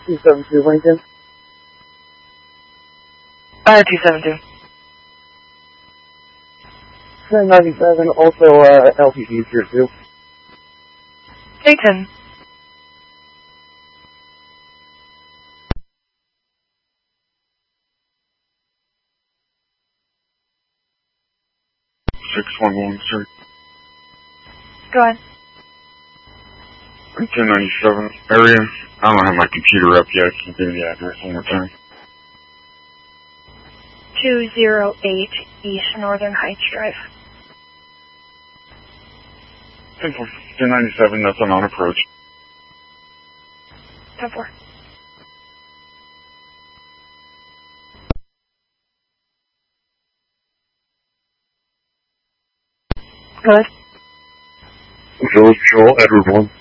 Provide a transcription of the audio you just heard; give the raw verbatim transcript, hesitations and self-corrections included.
two seven two Lincoln. Uh, two seven two. ten ninety-seven, also uh, L T D here too. A ten. six one one, sir. Go ahead. ten ninety-seven area. I don't have my computer up yet. Can you give me the address one more time? two oh eight East Northern Heights Drive. ten ninety-seven, that's an on-approach. ten four. Go ahead. Village Patrol, Edward one.